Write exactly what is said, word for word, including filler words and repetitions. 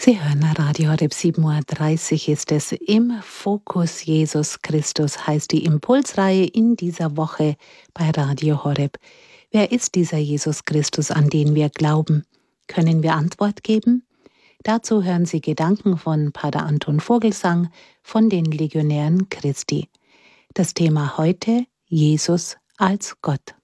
Sie hören Radio Horeb, sieben Uhr dreißig ist es. Im Fokus Jesus Christus heißt die Impulsreihe in dieser Woche bei Radio Horeb. Wer ist dieser Jesus Christus, an den wir glauben? Können wir Antwort geben? Dazu hören Sie Gedanken von Pater Anton Vogelsang von den Legionären Christi. Das Thema heute: Jesus als Gott.